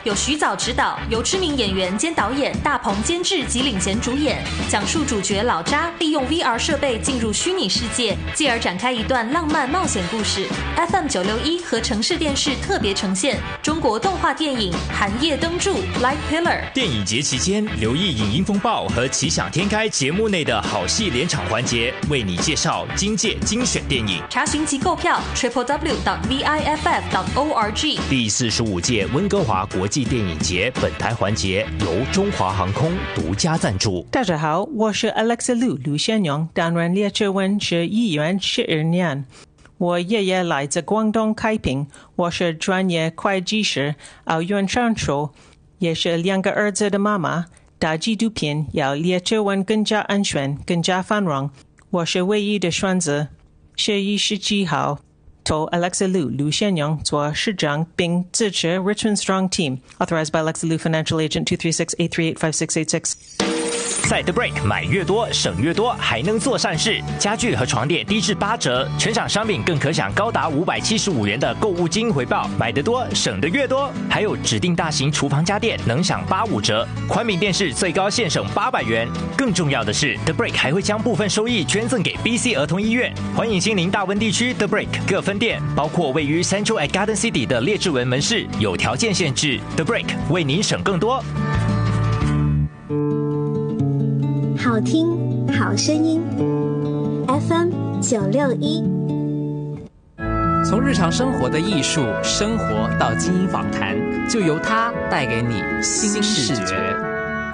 由徐藻执导，由知名演员兼导演大鹏监制及领衔主演，讲述主角老查利用 VR 设备进入虚拟世界，继而展开一段浪漫冒险故事。FM 961和城市电视特别呈现中国动画电影《寒夜灯柱》Light Pillar。 电影节期间，留意影音风暴和奇想天开节目内的好戏连场环节，为你介绍今届精选电影。 查询及购票 www.viff.org。 第45届温哥华国际电影节本台环节由中华航空独家赞助。 大家好，我是 Alexa Lu 卢先勇，担任列车文是议员12年。我爷爷来自广东开平，我是专业会计师，澳元上手，也是2个儿子的妈妈。大纪录片要列车文更加安全，更加繁荣。我是唯一的选择。11月17号，投 Alexa Lu 卢先勇做市长，并支持 Richmond Strong Team. Authorized by Alexa Lu Financial Agent 236-838-5686. 在 The Break 买越多省越多，还能做善事。家具和床垫低至8折，全场商品更可享高达575元的购物金回报。买得多省得越多。还有指定大型厨房家电能享85折，宽屏电视最高现省800元。更重要的是 The Break 还会将部分收益捐赠给 BC 儿童医院。欢迎亲临大温地区 The Break 各分店，包括位于 Central at Garden City 的列治文门市，有条件限制。The Break 为您省更多。 好听好声音 FM 961。 从日常生活的艺术生活到精英访谈，就由它带给你新视觉。